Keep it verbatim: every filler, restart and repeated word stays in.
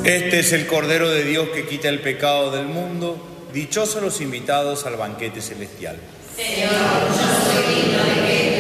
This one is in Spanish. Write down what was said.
Este es el Cordero de Dios que quita el pecado del mundo. Dichosos los invitados al banquete celestial. Señor, yo no soy digno de que